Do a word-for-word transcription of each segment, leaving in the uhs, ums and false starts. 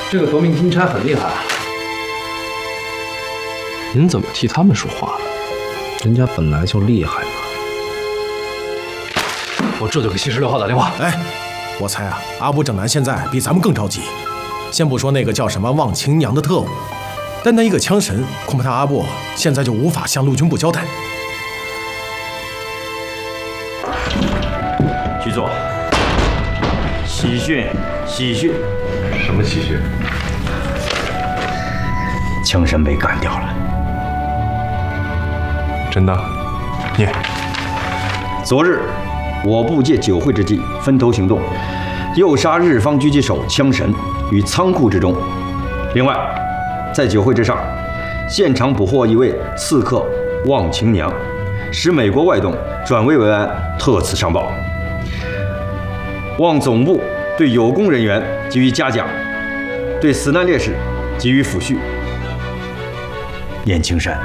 这个夺命金钗很厉害。 您怎么替他们说话了？ 人家本来就厉害嘛。 我这就给七十六号打电话。 哎，我猜啊，阿波正南现在比咱们更着急。先不说那个叫什么忘情娘的特务，单单一个枪神，恐怕他阿波现在就无法向陆军部交代。 去做。喜讯，喜讯。 什么喜讯？ 枪神被干掉了。 真的？念。 昨日，我部借酒会之际，分头行动，诱杀日方狙击手枪神于仓库之中。另外，在酒会之上，现场捕获一位刺客忘情娘，使美国外动转危为安，特此上报。望总部对有功人员给予嘉奖，对死难烈士给予抚恤。燕青山，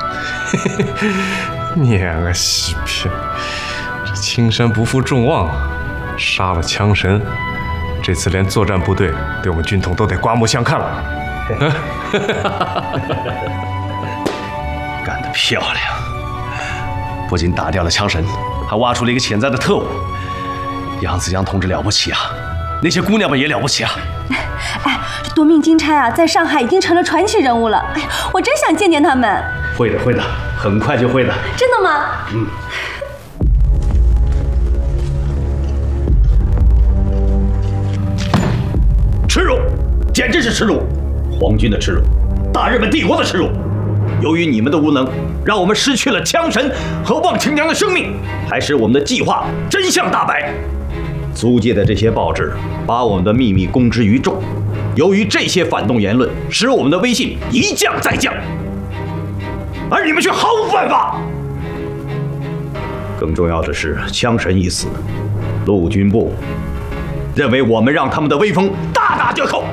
念个西皮，这青山不负众望啊，杀了枪神，这次连作战部队对我们军统都得刮目相看了。 干得漂亮！不仅打掉了枪神，还挖出了一个潜在的特务。杨子阳同志了不起啊，那些姑娘们也了不起啊。 哎，这夺命金钗啊，在上海已经成了传奇人物了。哎呀，我真想见见他们。 会的，会的，很快就会的。 真的吗？ 嗯。 耻辱，简直是耻辱！皇军的耻辱，大日本帝国的耻辱。由于你们的无能，让我们失去了枪神和忘情娘的生命，还使我们的计划真相大白。租界的这些报纸把我们的秘密公之于众，由于这些反动言论，使我们的威信一降再降，而你们却毫无办法。更重要的是，枪神一死，陆军部认为我们让他们的威风大打折扣。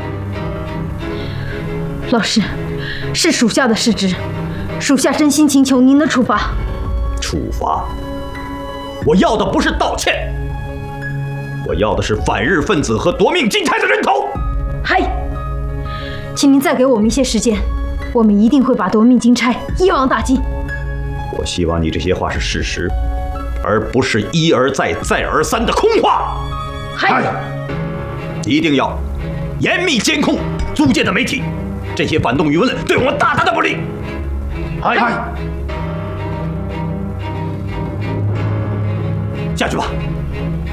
老师，是属下的失职，属下真心请求您的处罚。 处罚？我要的不是道歉，我要的是反日分子和夺命金钗的人头。 嗨，请您再给我们一些时间，我们一定会把夺命金钗一网打尽。 我希望你这些话是事实，而不是一而再、再而三的空话。 嗨， 一定要严密监控租界的媒体，这些反动舆论对我们大大的不利。嗨，下去吧。